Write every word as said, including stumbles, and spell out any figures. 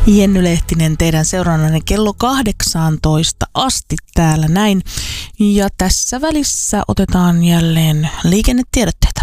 Jenny Lehtinen teidän seurannanne kello kahdeksantoista asti täällä näin. Ja tässä välissä otetaan jälleen liikennetiedotteet.